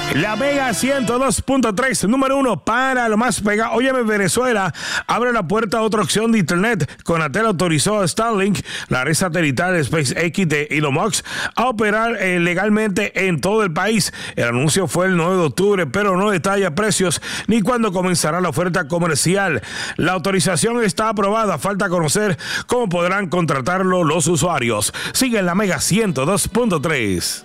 La Mega 102.3, número 1 para lo más pegado. Óyeme, Venezuela abre la puerta a otra opción de internet. Conatel autorizó a Starlink, la red satelital SpaceX de Elon Musk, a operar legalmente en todo el país. El anuncio fue el 9 de octubre, pero no detalla precios ni cuándo comenzará la oferta comercial. La autorización está aprobada, falta conocer cómo podrán contratarlo los usuarios. Sigue en la Mega 102.3.